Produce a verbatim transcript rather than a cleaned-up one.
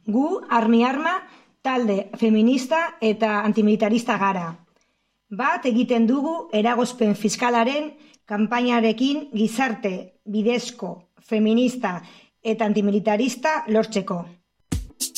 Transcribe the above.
Gu, Armi Arma, talde feminista eta antimilitarista gara. Bat egiten dugu eragozpen fiskalaren kanpainarekin gizarte bidezko, feminista eta antimilitarista lortzeko.